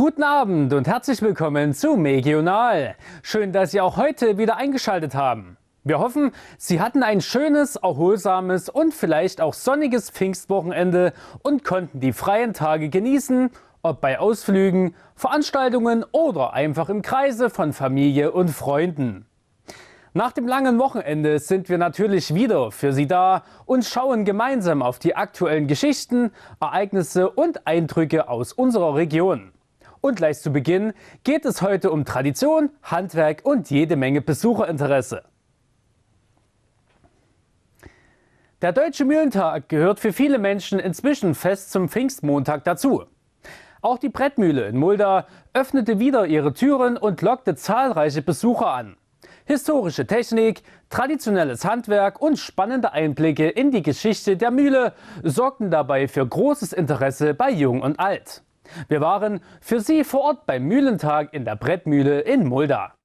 Guten Abend und herzlich willkommen zu Megional. Schön, dass Sie auch heute wieder eingeschaltet haben. Wir hoffen, Sie hatten ein schönes, erholsames und vielleicht auch sonniges Pfingstwochenende und konnten die freien Tage genießen, ob bei Ausflügen, Veranstaltungen oder einfach im Kreise von Familie und Freunden. Nach dem langen Wochenende sind wir natürlich wieder für Sie da und schauen gemeinsam auf die aktuellen Geschichten, Ereignisse und Eindrücke aus unserer Region. Und gleich zu Beginn geht es heute um Tradition, Handwerk und jede Menge Besucherinteresse. Der Deutsche Mühlentag gehört für viele Menschen inzwischen fest zum Pfingstmontag dazu. Auch die Brettmühle in Mulda öffnete wieder ihre Türen und lockte zahlreiche Besucher an. Historische Technik, traditionelles Handwerk und spannende Einblicke in die Geschichte der Mühle sorgten dabei für großes Interesse bei Jung und Alt. Wir waren für Sie vor Ort beim Mühlentag in der Brettmühle in Mulda.